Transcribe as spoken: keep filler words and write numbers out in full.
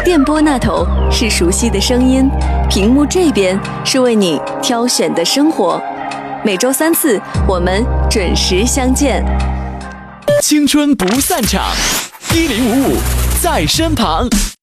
电波那头是熟悉的声音，屏幕这边是为你挑选的生活。每周三次，我们准时相见。 青春不散场，一零五五在身旁。